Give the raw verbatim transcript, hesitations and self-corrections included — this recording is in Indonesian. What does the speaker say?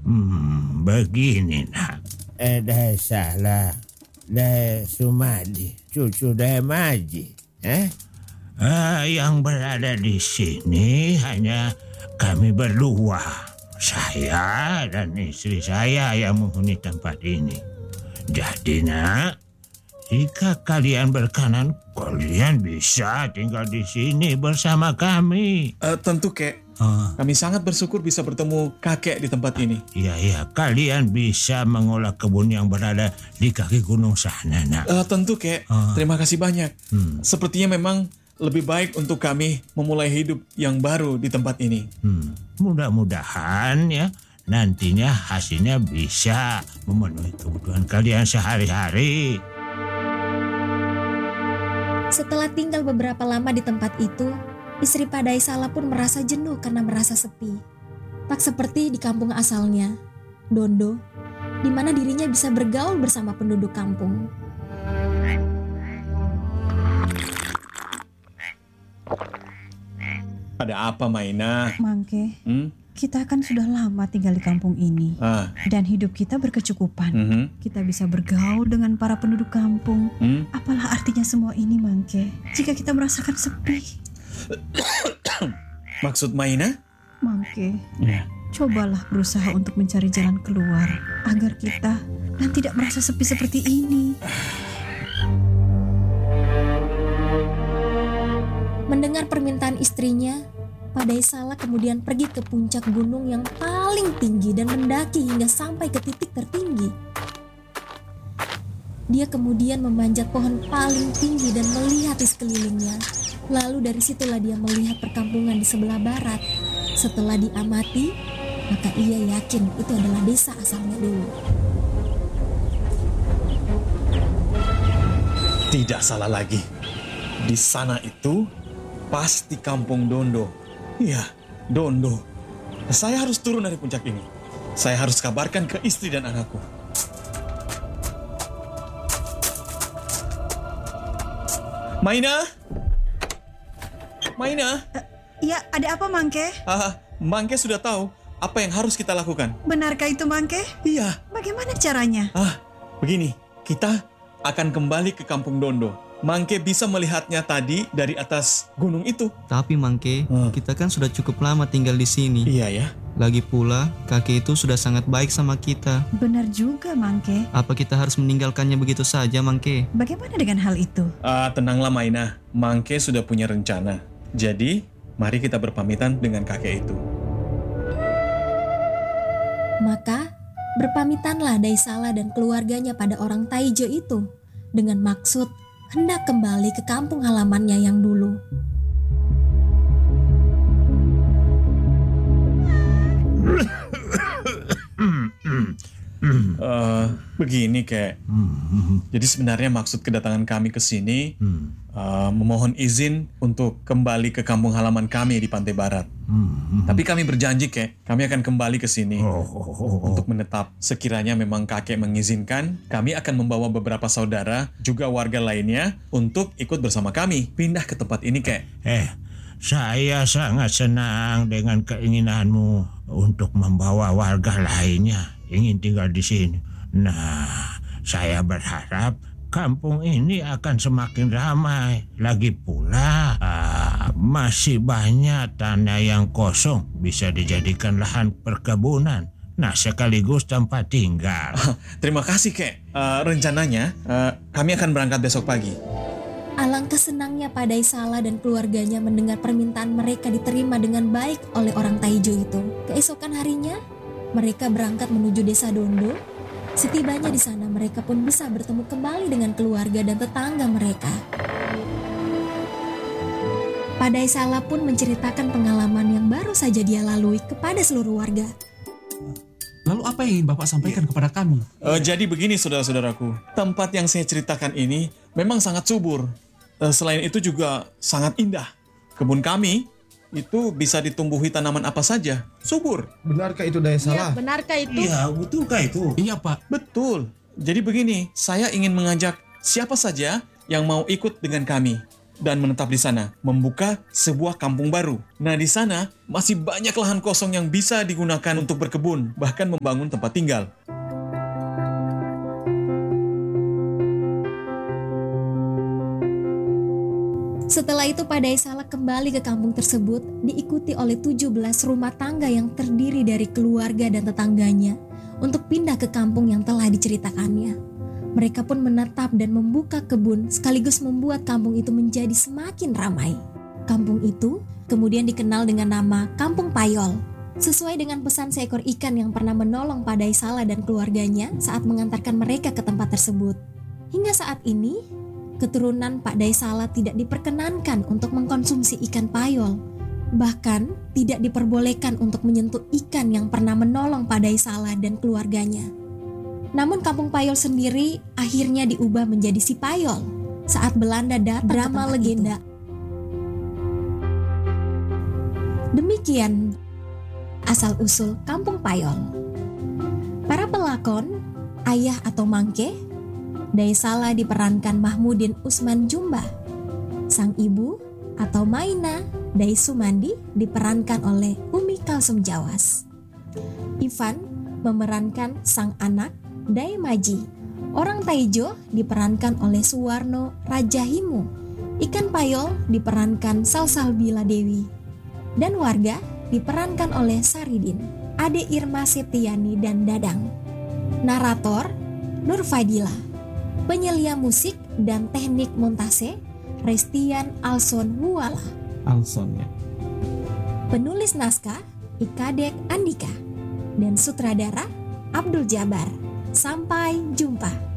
Hmm, begini nak. Eh, dah salah. Dah Sumadi, cucu dah Maji. Eh? Ah, yang berada di sini hanya kami berdua. Saya dan istri saya yang menghuni tempat ini. Jadi nak, jika kalian berkenan, kalian bisa tinggal di sini bersama kami. Uh, tentu, Kek. Oh. Kami sangat bersyukur bisa bertemu kakek di tempat ini. Iya, iya. Kalian bisa mengolah kebun yang berada di kaki gunung sana, nak. Uh, tentu, Kek. Oh. Terima kasih banyak. Hmm. Sepertinya memang lebih baik untuk kami memulai hidup yang baru di tempat ini. Hmm. Mudah-mudahan ya nantinya hasilnya bisa memenuhi kebutuhan kalian sehari-hari. Setelah tinggal beberapa lama di tempat itu, istri Padai Sala pun merasa jenuh karena merasa sepi. Tak seperti di kampung asalnya, Dondo, di mana dirinya bisa bergaul bersama penduduk kampung. Ada apa, Maina? Mangke, Hmm? kita kan sudah lama tinggal di kampung ini. Ah. Dan hidup kita berkecukupan. Mhm. Kita bisa bergaul dengan para penduduk kampung. Hmm? Apalah artinya semua ini, Mangke, jika kita merasakan sepi? Maksud Maina? Mangke, Ya. cobalah berusaha untuk mencari jalan keluar agar kita dan tidak merasa sepi seperti ini. Mendengar permintaan istrinya, Padai Sala kemudian pergi ke puncak gunung yang paling tinggi dan mendaki hingga sampai ke titik tertinggi. Dia kemudian memanjat pohon paling tinggi dan melihat di sekelilingnya. Lalu dari situlah dia melihat perkampungan di sebelah barat. Setelah diamati, maka ia yakin itu adalah desa asalnya dulu. Tidak salah lagi. Di sana itu pasti kampung Dondo. Iya, Dondo. Saya harus turun dari puncak ini. Saya harus kabarkan ke istri dan anakku. Maina? Maina? Ya, ada apa, Mangke? Ah, Mangke sudah tahu apa yang harus kita lakukan. Benarkah itu, Mangke? Iya. Bagaimana caranya? Ah, begini. Kita akan kembali ke kampung Dondo. Mangke bisa melihatnya tadi dari atas gunung itu. Tapi Mangke, Hmm. kita kan sudah cukup lama tinggal di sini. Iya ya. Lagi pula, kakek itu sudah sangat baik sama kita. Benar juga, Mangke. Apa kita harus meninggalkannya begitu saja, Mangke? Bagaimana dengan hal itu? Ah, tenanglah Maina. Mangke sudah punya rencana. Jadi, mari kita berpamitan dengan kakek itu. Maka berpamitanlah Daisala dan keluarganya pada orang Taijo itu dengan maksud hendak kembali ke kampung halamannya yang dulu. Eh, begini kek. Jadi sebenarnya maksud kedatangan kami ke sini eh, memohon izin untuk kembali ke kampung halaman kami di Pantai Barat. Tapi kami berjanji kek, kami akan kembali ke sini untuk menetap. Sekiranya memang kakek mengizinkan, kami akan membawa beberapa saudara juga warga lainnya untuk ikut bersama kami pindah ke tempat ini kek. Eh, saya sangat senang dengan keinginanmu untuk membawa warga lainnya ingin tinggal di sini. Nah, saya berharap kampung ini akan semakin ramai. Lagi pula, ah, masih banyak tanah yang kosong bisa dijadikan lahan perkebunan. Nah, sekaligus tempat tinggal. Terima kasih kek. Eh, rencananya eh, kami akan berangkat besok pagi. Alangkah senangnya Padai Sala dan keluarganya mendengar permintaan mereka diterima dengan baik oleh orang Taijo itu. Keesokan harinya, mereka berangkat menuju desa Dondo. Setibanya di sana, mereka pun bisa bertemu kembali dengan keluarga dan tetangga mereka. Padai Sala pun menceritakan pengalaman yang baru saja dia lalui kepada seluruh warga. Lalu apa yang ingin Bapak sampaikan kepada kami? Eh, jadi begini saudara-saudaraku, tempat yang saya ceritakan ini memang sangat subur. Eh, selain itu juga sangat indah. Kebun kami itu bisa ditumbuhi tanaman apa saja, subur. Benarkah itu Daisala? Benarkah itu? Iya, betulkah itu? Iya, Pak. Betul. Jadi begini, saya ingin mengajak siapa saja yang mau ikut dengan kami. dan menetap di sana, membuka sebuah kampung baru. Nah, di sana masih banyak lahan kosong yang bisa digunakan untuk berkebun, bahkan membangun tempat tinggal. Setelah itu Padai Saleh kembali ke kampung tersebut diikuti oleh tujuh belas rumah tangga yang terdiri dari keluarga dan tetangganya untuk pindah ke kampung yang telah diceritakannya. Mereka pun menetap dan membuka kebun sekaligus membuat kampung itu menjadi semakin ramai. Kampung itu kemudian dikenal dengan nama Kampung Payol, sesuai dengan pesan seekor ikan yang pernah menolong Padai Saleh dan keluarganya saat mengantarkan mereka ke tempat tersebut. Hingga saat ini, keturunan Padai Saleh tidak diperkenankan untuk mengkonsumsi ikan payol. Bahkan tidak diperbolehkan untuk menyentuh ikan yang pernah menolong Padai Saleh dan keluarganya. Namun Kampung Payol sendiri akhirnya diubah menjadi Si Payol saat Belanda datang drama legenda. Itu. Demikian asal-usul Kampung Payol. Para pelakon, ayah atau mangke, Dai Saleh diperankan Mahmudin Usman Jumba. Sang ibu atau Maina Dai Sumandi diperankan oleh Umi Kalsum Jawas. Ivan memerankan sang anak Dai Maji. Orang Taijo diperankan oleh Suwarno Rajahimu. Ikan Payol diperankan Salsalbila Dewi. Dan warga diperankan oleh Saridin, Ade Irma Septiani dan Dadang. Narator Nur Fadila. Penyelia musik dan teknik montase Restian Alson Wuala. Alson ya. Penulis naskah Ikadek Andika dan sutradara Abdul Jabar. Sampai jumpa.